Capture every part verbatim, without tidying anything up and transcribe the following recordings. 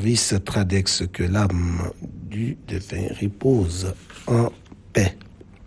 service Tradex, que l'âme du défunt repose en paix.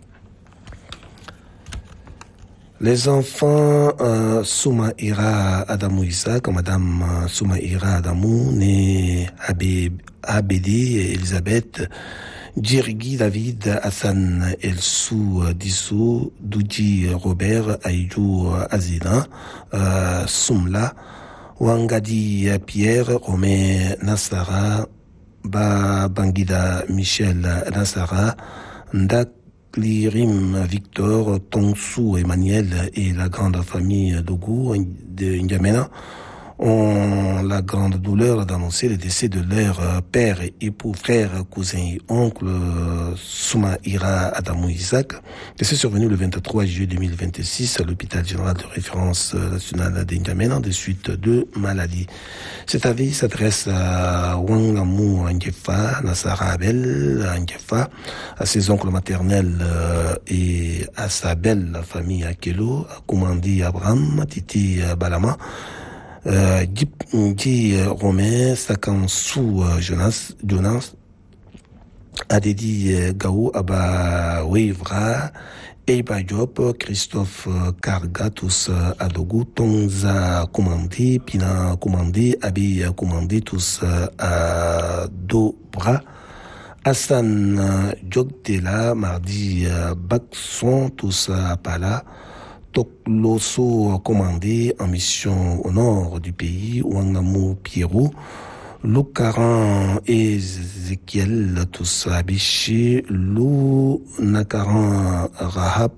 Les enfants euh, Soumaïra Adamou Isaac, Madame euh, Soumaïra Adamou, née Abedi Elisabeth, Djirgi David Hassan Elsou Dissou, Doudji Robert Aïdou Azina, euh, Soumla, Wangadi Pierre, Romain Nassara, Babangida Michel Nassara, Ndak Lirim Victor, Tonsou Emmanuel et la grande famille Dougou de N'Djamena ont la grande douleur d'annoncer le décès de leur père, époux, frère, cousin et oncle Soumaïra Adamou Isaac. Décès survenu le vingt-trois juillet deux mille vingt-six à l'hôpital général de référence national de N'Djamena des suites de maladie. Cet avis s'adresse à Wangamou Angefa, Nassara Abel Angefa, à ses oncles maternels et à sa belle famille Akelo, à Koumandi Abraham, Titi Balama, Euh, Guy Romain, Sakansou Jonas, Jonas, Adedi Gao, Aba Wevra, Eiba Diop, Christophe Karga, tous Adogu, Tonza Koumandi, Pina Koumandi, Abi Koumandi, tous à Dobra, Hassan Djogdela, Mardi Bakson, tous à Pala, Tokloso commandé en mission au nord du pays, Wangamou Pierrot, Loukaran et Ezekiel, tous Abiché, Lou Nakaran Rahab,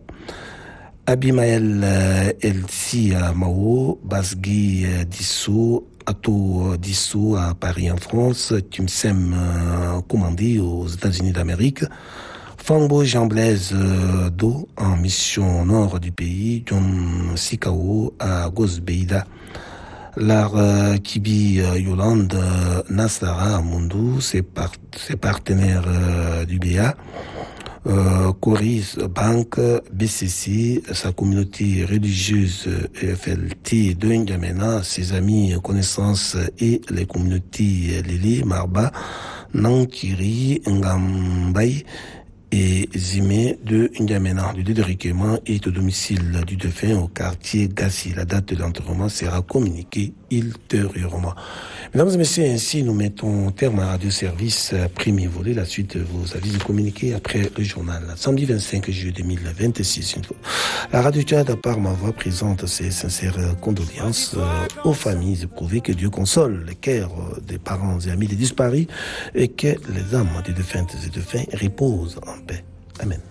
Abimael Elsi Mao, Basgui Dissou, Ato Dissou à Paris en France, Tumsem commandé aux États-Unis d'Amérique, Fambo Jean-Blaise euh, Do en mission au nord du pays, John Sikao à Gosbeida, Lar euh, Kibi euh, Yolande euh, Nassara Mundou, ses, par ses partenaires euh, du B A, euh, Coris Bank, B C C, sa communauté religieuse E F L T de N'Djamena, ses amis, connaissances et les communautés Lili, Marba, Nankiri, Ngambaï, et Zimé de N'Djamena. Le lieu de recueillement est au domicile du défunt au quartier Gassi. La date de l'enterrement sera communiquée ultérieurement. Mesdames et messieurs, ainsi nous mettons terme à Radio Service premier volet. La suite de vos avis de communiquer après le journal. Samedi vingt-cinq juillet deux mille vingt-six. La Radio Tchad, par ma voix, présente ses sincères condoléances aux familles éprouvées. Que Dieu console les cœurs des parents et amis des disparus et que les âmes des défuntes et défunts reposent en paix. Amen.